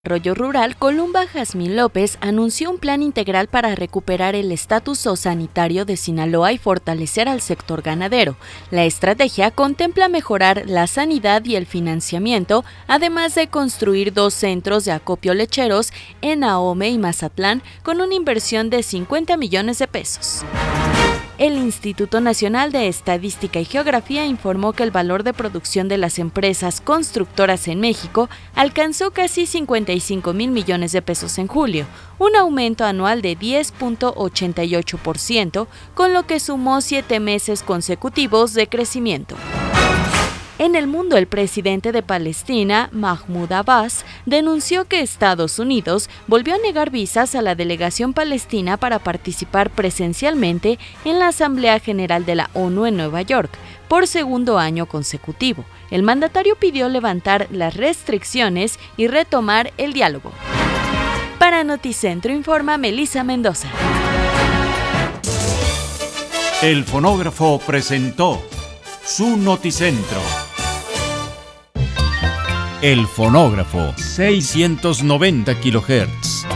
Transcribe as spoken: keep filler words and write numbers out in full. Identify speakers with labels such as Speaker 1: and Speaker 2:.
Speaker 1: Desarrollo Rural, Columba Jazmín López anunció un plan integral para recuperar el estatus sanitario de Sinaloa y fortalecer al sector ganadero. La estrategia contempla mejorar la sanidad y el financiamiento, además de construir dos centros de acopio lecheros en Ahome y Mazatlán con una inversión de cincuenta millones de pesos. El Instituto Nacional de Estadística y Geografía informó que el valor de producción de las empresas constructoras en México alcanzó casi cincuenta y cinco mil millones de pesos en julio, un aumento anual de diez punto ochenta y ocho por ciento, con lo que sumó siete meses consecutivos de crecimiento. En el mundo, el presidente de Palestina, Mahmoud Abbas, denunció que Estados Unidos volvió a negar visas a la delegación palestina para participar presencialmente en la Asamblea General de la ONU en Nueva York, por segundo año consecutivo. El mandatario pidió levantar las restricciones y retomar el diálogo. Para Noticentro informa Melissa Mendoza.
Speaker 2: El Fonógrafo presentó su Noticentro. El Fonógrafo, seiscientos noventa kilohertz.